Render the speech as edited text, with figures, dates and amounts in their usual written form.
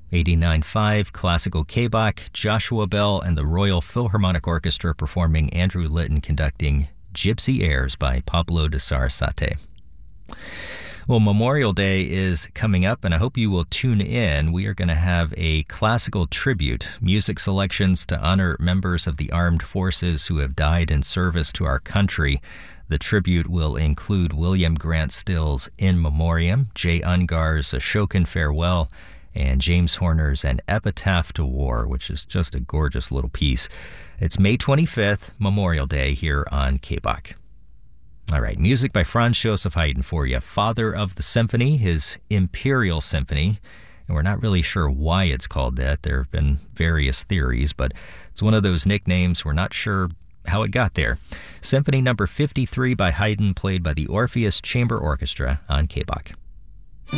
89.5 Classical K-Bach, Joshua Bell and the Royal Philharmonic Orchestra performing Andrew Litton conducting Gypsy Airs by Pablo de Sarasate. Well, Memorial Day is coming up, and I hope you will tune in. We are going to have a classical tribute, music selections to honor members of the armed forces who have died in service to our country. The tribute will include William Grant Still's In Memoriam, Jay Ungar's Ashokan Farewell, and James Horner's An Epitaph to War, which is just a gorgeous little piece. It's May 25th, Memorial Day, here on K-Bach. All right, music by Franz Joseph Haydn for you. Father of the Symphony, his Imperial Symphony. And we're not really sure why it's called that. There have been various theories, but it's one of those nicknames. We're not sure how it got there. Symphony number 53 by Haydn, played by the Orpheus Chamber Orchestra on K-Bach.